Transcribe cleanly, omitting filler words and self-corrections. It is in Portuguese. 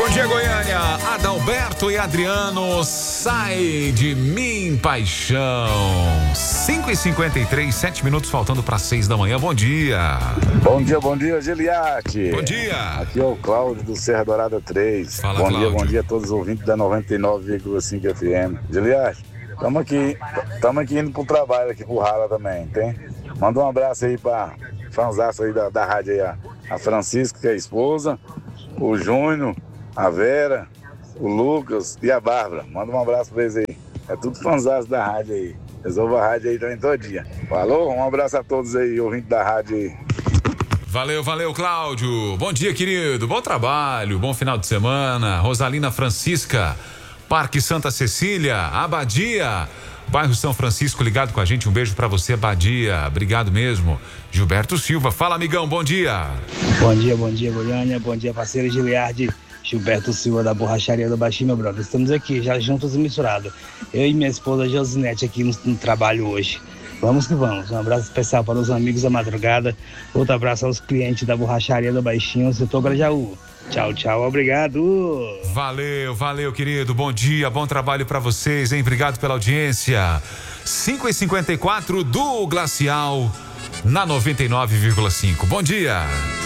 Bom dia, Goiânia. Adalberto e Adriano, sai de mim, paixão. 5h53, 7 minutos faltando para 6 da manhã. Bom dia. Bom dia, Giliarte. Bom dia. Aqui é o Cláudio do Serra Dourada 3. Fala, bom Cláudio. Bom dia a todos os ouvintes da 99,5 FM. Giliarte, estamos aqui indo pro trabalho aqui pro Rala também, tem? Manda um abraço aí pra fanzaço aí da rádio aí, a Francisca, que é a esposa, o Júnior, a Vera, o Lucas e a Bárbara. Manda um abraço pra eles aí. É tudo fanzaço da rádio aí. Resolva a rádio aí também todo dia. Falou? Um abraço a todos aí, ouvintes da rádio aí. Valeu, Cláudio. Bom dia, querido. Bom trabalho, bom final de semana. Rosalina Francisca, Parque Santa Cecília, Abadia, bairro São Francisco, ligado com a gente. Um beijo pra você, Abadia. Obrigado mesmo. Gilberto Silva. Fala, amigão. Bom dia. Bom dia, Goiânia. Bom dia, parceiro Giliardi. Gilberto Silva da Borracharia do Baixinho, meu brother. Estamos aqui, já juntos e misturados. Eu e minha esposa Josinete aqui no trabalho hoje. Vamos que vamos. Um abraço especial para os amigos da madrugada. Outro abraço aos clientes da Borracharia do Baixinho, setor Grajaú. Tchau, obrigado. Valeu, querido. Bom dia, bom trabalho para vocês, hein? Obrigado pela audiência. 5h54 do Glacial na 99,5. Bom dia.